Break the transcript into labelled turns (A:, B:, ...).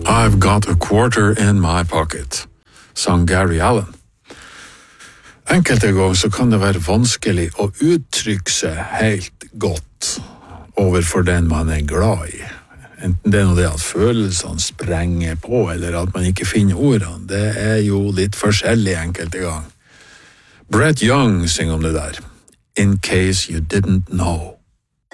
A: I've got a quarter in my pocket, sang Gary Allen. Enkelte ganger så kan det være vanskelig å uttrykke seg helt godt overfor den man er glad i. Enten det er noe det at følelsene sprenger på, eller at man ikke finner ordene. Det er jo litt forskjellig enkelte ganger. Brett Young synger om det der. In case you didn't know.